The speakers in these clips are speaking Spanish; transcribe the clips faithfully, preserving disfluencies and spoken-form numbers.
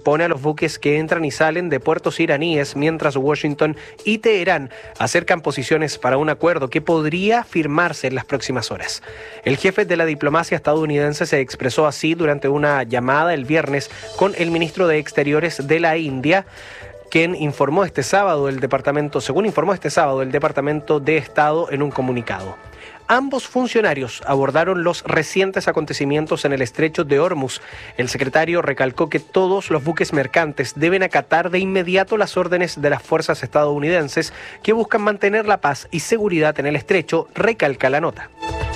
impone a los buques que entran y salen de puertos iraníes, mientras Washington y Teherán acercan posiciones para un acuerdo que podría firmarse en las próximas horas. El jefe de la diplomacia estadounidense se expresó así durante una llamada el viernes con el ministro de Exteriores de la India, quien informó este sábado el departamento, según informó este sábado el Departamento de Estado en un comunicado. Ambos funcionarios abordaron los recientes acontecimientos en el estrecho de Hormuz. El secretario recalcó que todos los buques mercantes deben acatar de inmediato las órdenes de las fuerzas estadounidenses que buscan mantener la paz y seguridad en el estrecho, recalca la nota.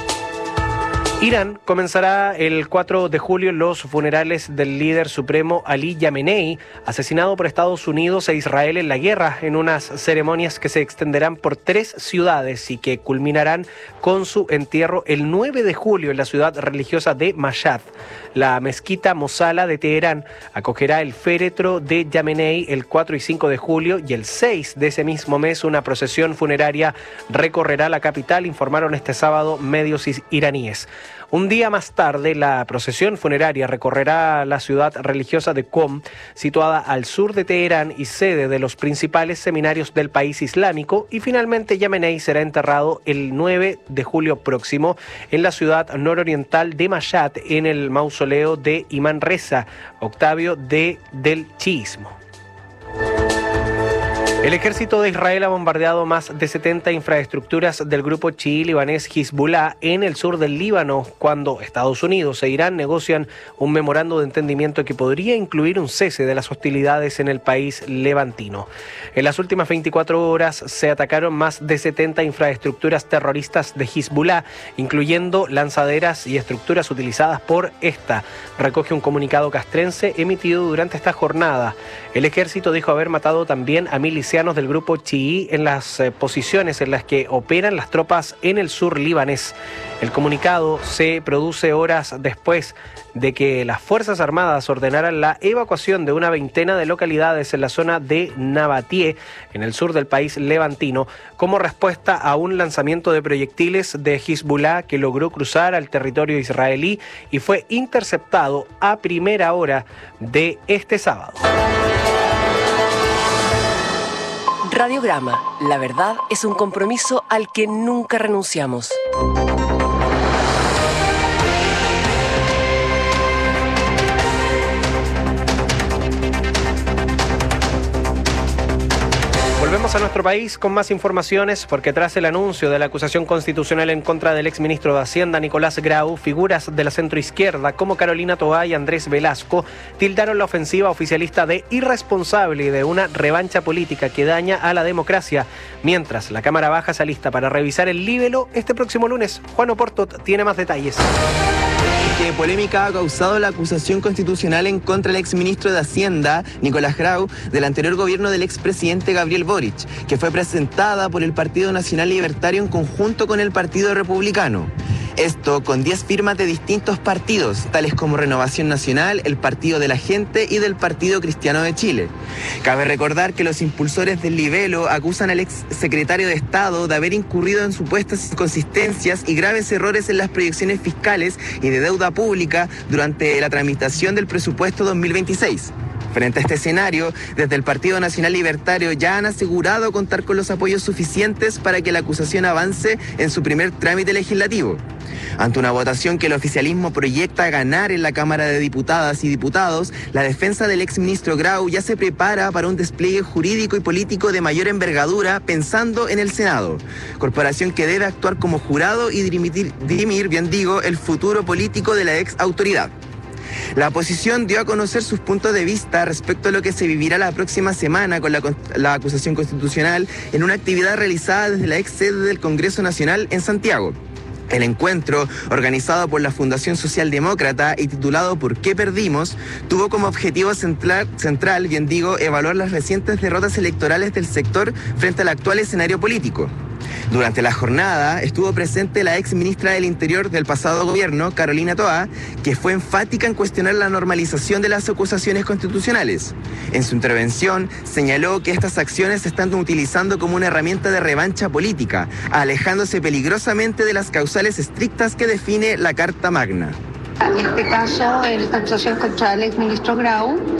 Irán comenzará el cuatro de julio los funerales del líder supremo Ali Khamenei, asesinado por Estados Unidos e Israel en la guerra, en unas ceremonias que se extenderán por tres ciudades y que culminarán con su entierro el nueve de julio en la ciudad religiosa de Mashhad. La mezquita Mosala de Teherán acogerá el féretro de Khamenei el cuatro y cinco de julio, y el seis de ese mismo mes una procesión funeraria recorrerá la capital, informaron este sábado medios iraníes. Un día más tarde, la procesión funeraria recorrerá la ciudad religiosa de Qom, situada al sur de Teherán y sede de los principales seminarios del país islámico, y finalmente Khamenei será enterrado el nueve de julio próximo en la ciudad nororiental de Mashhad, en el mausoleo de Imán Reza, Octavio de, del chiismo. El ejército de Israel ha bombardeado más de setenta infraestructuras del grupo chií libanés Hezbollah en el sur del Líbano, cuando Estados Unidos e Irán negocian un memorando de entendimiento que podría incluir un cese de las hostilidades en el país levantino. En las últimas veinticuatro horas se atacaron más de setenta infraestructuras terroristas de Hezbollah, incluyendo lanzaderas y estructuras utilizadas por esta, recoge un comunicado castrense emitido durante esta jornada. El ejército dijo haber matado también a milicianos del grupo chií en las eh, posiciones en las que operan las tropas en el sur libanés. El comunicado se produce horas después de que las Fuerzas Armadas ordenaran la evacuación de una veintena de localidades en la zona de Nabatie, en el sur del país levantino, como respuesta a un lanzamiento de proyectiles de Hezbollah que logró cruzar al territorio israelí y fue interceptado a primera hora de este sábado. Radiograma, la verdad es un compromiso al que nunca renunciamos. Volvemos a nuestro país con más informaciones, porque tras el anuncio de la acusación constitucional en contra del exministro de Hacienda Nicolás Grau, figuras de la centroizquierda como Carolina Toá y Andrés Velasco tildaron la ofensiva oficialista de irresponsable y de una revancha política que daña a la democracia, mientras la Cámara Baja se alista para revisar el libelo este próximo lunes. Juan Oporto tiene más detalles. ¿Qué polémica ha causado la acusación constitucional en contra del exministro de Hacienda, Nicolás Grau, del anterior gobierno del expresidente Gabriel Boric, que fue presentada por el Partido Nacional Libertario en conjunto con el Partido Republicano? Esto con diez firmas de distintos partidos, tales como Renovación Nacional, el Partido de la Gente y del Partido Cristiano de Chile. Cabe recordar que los impulsores del libelo acusan al ex secretario de Estado de haber incurrido en supuestas inconsistencias y graves errores en las proyecciones fiscales y de deuda pública durante la tramitación del presupuesto dos mil veintiséis. Frente a este escenario, desde el Partido Nacional Libertario ya han asegurado contar con los apoyos suficientes para que la acusación avance en su primer trámite legislativo. Ante una votación que el oficialismo proyecta ganar en la Cámara de Diputadas y Diputados, la defensa del exministro Grau ya se prepara para un despliegue jurídico y político de mayor envergadura, pensando en el Senado, corporación que debe actuar como jurado y dirimir, dirimir, bien digo, el futuro político de la ex autoridad. La oposición dio a conocer sus puntos de vista respecto a lo que se vivirá la próxima semana con la, la acusación constitucional en una actividad realizada desde la ex sede del Congreso Nacional en Santiago. El encuentro, organizado por la Fundación Socialdemócrata y titulado ¿Por qué perdimos?, tuvo como objetivo central, central, bien digo, evaluar las recientes derrotas electorales del sector frente al actual escenario político. Durante la jornada estuvo presente la ex ministra del Interior del pasado gobierno, Carolina Toá, que fue enfática en cuestionar la normalización de las acusaciones constitucionales. En su intervención señaló que estas acciones se están utilizando como una herramienta de revancha política, alejándose peligrosamente de las causales estrictas que define la Carta Magna. En este caso, la acusación contra el exministro Grau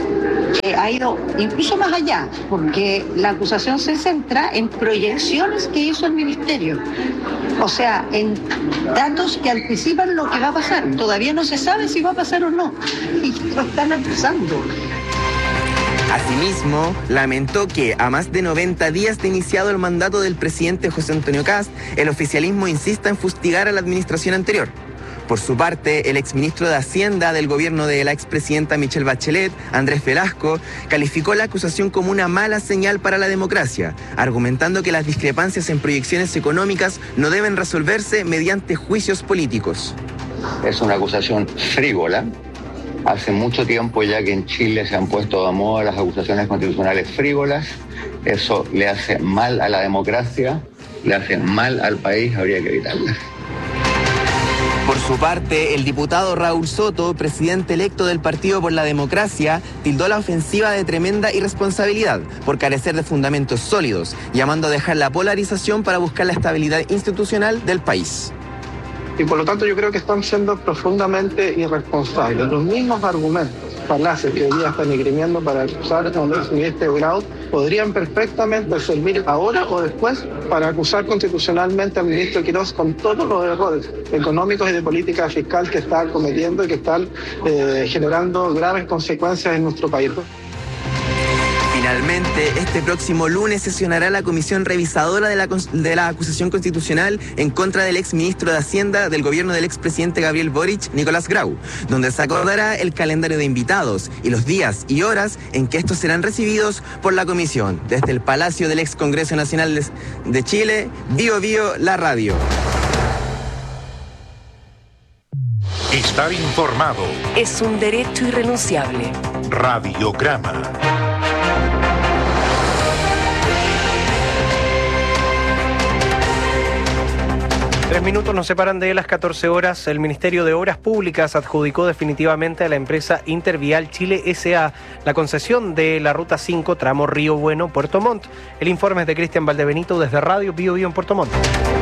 eh, ha ido incluso más allá, porque la acusación se centra en proyecciones que hizo el ministerio, o sea, en datos que anticipan lo que va a pasar. Todavía no se sabe si va a pasar o no, y lo están acusando. Asimismo, lamentó que a más de noventa días de iniciado el mandato del presidente José Antonio Kast, el oficialismo insista en fustigar a la administración anterior. Por su parte, el exministro de Hacienda del gobierno de la expresidenta Michelle Bachelet, Andrés Velasco, calificó la acusación como una mala señal para la democracia, argumentando que las discrepancias en proyecciones económicas no deben resolverse mediante juicios políticos. Es una acusación frívola. Hace mucho tiempo ya que en Chile se han puesto de moda las acusaciones constitucionales frívolas. Eso le hace mal a la democracia, le hace mal al país, habría que evitarlas. Por su parte, el diputado Raúl Soto, presidente electo del Partido por la Democracia, tildó la ofensiva de tremenda irresponsabilidad por carecer de fundamentos sólidos, llamando a dejar la polarización para buscar la estabilidad institucional del país. Y por lo tanto yo creo que están siendo profundamente irresponsables. Los mismos argumentos, falaces que hoy día están esgrimiendo para acusar a un exministro Grau podrían perfectamente servir ahora o después para acusar constitucionalmente al ministro Quirós con todos los errores económicos y de política fiscal que está cometiendo y que están eh, generando graves consecuencias en nuestro país. Finalmente, este próximo lunes sesionará la comisión revisadora de la, de la acusación constitucional en contra del exministro de Hacienda del gobierno del expresidente Gabriel Boric, Nicolás Grau, donde se acordará el calendario de invitados y los días y horas en que estos serán recibidos por la comisión. Desde el Palacio del Ex Congreso Nacional de, de Chile, Bio Bio, la radio. Estar informado es un derecho irrenunciable. Radiograma. Tres minutos nos separan de las catorce horas. El Ministerio de Obras Públicas adjudicó definitivamente a la empresa Intervial Chile S A la concesión de la Ruta cinco, tramo Río Bueno-Puerto Montt. El informe es de Cristian Valdebenito desde Radio Bio Bio en Puerto Montt.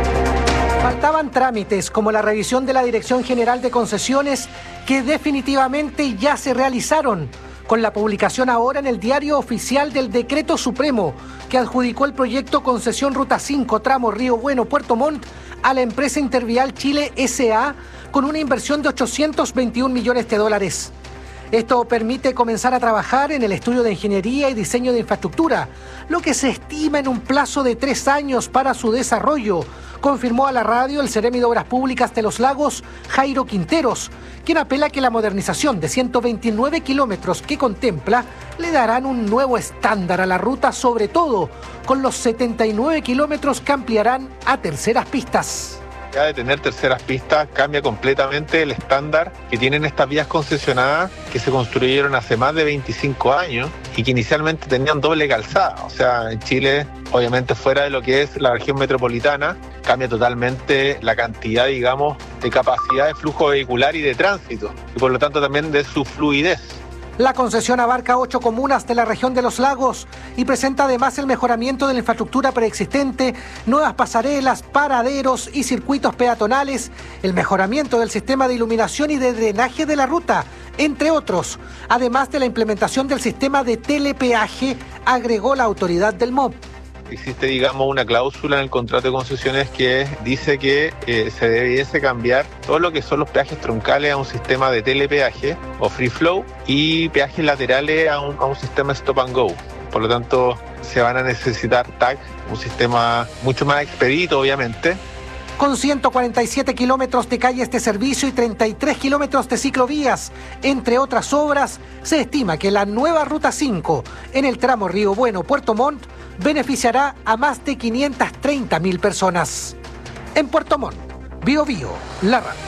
Faltaban trámites como la revisión de la Dirección General de Concesiones que definitivamente ya se realizaron, con la publicación ahora en el Diario Oficial del Decreto Supremo que adjudicó el proyecto Concesión Ruta cinco, tramo Río Bueno-Puerto Montt a la empresa Intervial Chile S A con una inversión de ochocientos veintiún millones de dólares. Esto permite comenzar a trabajar en el estudio de ingeniería y diseño de infraestructura, lo que se estima en un plazo de tres años para su desarrollo, confirmó a la radio el Seremi de Obras Públicas de Los Lagos, Jairo Quinteros, quien apela que la modernización de ciento veintinueve kilómetros que contempla le darán un nuevo estándar a la ruta, sobre todo con los setenta y nueve kilómetros que ampliarán a terceras pistas. Ya de tener terceras pistas cambia completamente el estándar que tienen estas vías concesionadas que se construyeron hace más de veinticinco años y que inicialmente tenían doble calzada. O sea, en Chile, obviamente fuera de lo que es la región metropolitana, cambia totalmente la cantidad, digamos, de capacidad de flujo vehicular y de tránsito, y por lo tanto también de su fluidez. La concesión abarca ocho comunas de la región de Los Lagos y presenta además el mejoramiento de la infraestructura preexistente, nuevas pasarelas, paraderos y circuitos peatonales, el mejoramiento del sistema de iluminación y de drenaje de la ruta, entre otros, además de la implementación del sistema de telepeaje, agregó la autoridad del M O B. Existe, digamos, una cláusula en el contrato de concesiones que dice que eh, se debiese cambiar todo lo que son los peajes troncales a un sistema de telepeaje o free flow y peajes laterales a un, a un sistema stop and go. Por lo tanto, se van a necesitar T A C, un sistema mucho más expedito, obviamente. Con ciento cuarenta y siete kilómetros de calles de servicio y treinta y tres kilómetros de ciclovías, entre otras obras, se estima que la nueva Ruta cinco en el tramo Río Bueno-Puerto Montt beneficiará a más de quinientas treinta mil personas. En Puerto Montt, Bio Bio, la radio.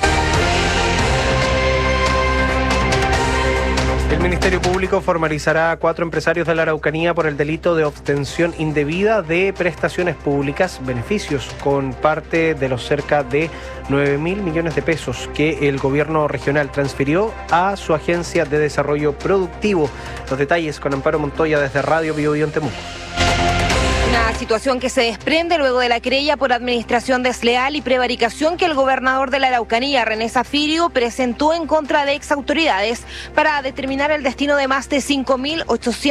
El Ministerio Público formalizará a cuatro empresarios de la Araucanía por el delito de obtención indebida de prestaciones públicas, beneficios, con parte de los cerca de nueve mil millones de pesos que el gobierno regional transfirió a su agencia de desarrollo productivo. Los detalles con Amparo Montoya desde Radio Bio Bio en Temuco. Una situación que se desprende luego de la querella por administración desleal y prevaricación que el gobernador de la Araucanía, René Zafirio, presentó en contra de exautoridades para determinar el destino de más de cinco mil ochocientos